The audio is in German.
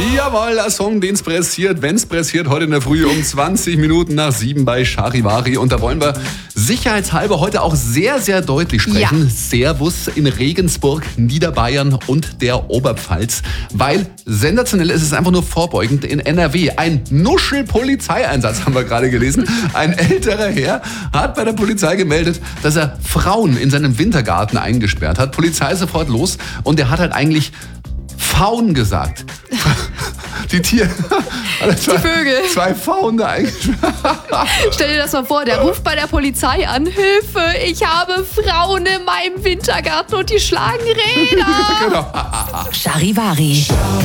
Jawohl, der Song, den es pressiert, wenn es pressiert, heute in der Früh um 20 Minuten nach 7 bei Charivari. Und da wollen wir sicherheitshalber heute auch sehr, sehr deutlich sprechen. Ja. Servus in Regensburg, Niederbayern und der Oberpfalz. Weil sensationell ist es einfach nur vorbeugend in NRW. Ein Nuschel-Polizeieinsatz haben wir gerade gelesen. Ein älterer Herr hat bei der Polizei gemeldet, dass er Frauen in seinem Wintergarten eingesperrt hat. Polizei ist sofort los und er hat halt eigentlich Faun gesagt. Die Vögel. Zwei Faunen da eingesperrt. Stell dir das mal vor, der ruft bei der Polizei an. Hilfe, ich habe Frauen in meinem Wintergarten und die schlagen Räder. Genau. Charivari.